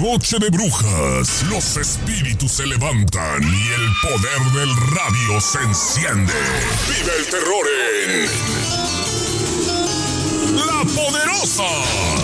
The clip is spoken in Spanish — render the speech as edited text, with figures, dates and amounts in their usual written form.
Noche de brujas, los espíritus se levantan y el poder del radio se enciende. Vive el terror en La Poderosa.